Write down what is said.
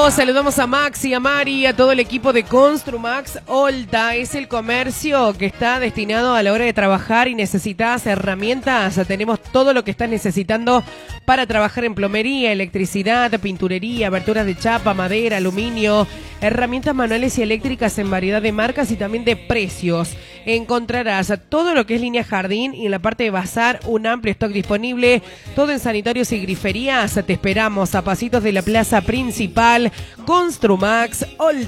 saludamos a Max y a Mari, a todo el equipo de Construmax. Olta es el comercio que está destinado a la hora de trabajar y necesitas herramientas. Tenemos todo lo que estás necesitando para trabajar en plomería, electricidad, pinturería, aberturas de chapa, madera, aluminio, herramientas manuales y eléctricas en variedad de marcas y también de precios. Encontrarás todo lo que es línea jardín y en la parte de bazar un amplio stock disponible, todo en sanitarios y griferías. Te esperamos a pasitos de la plaza principal. Construmax Olta.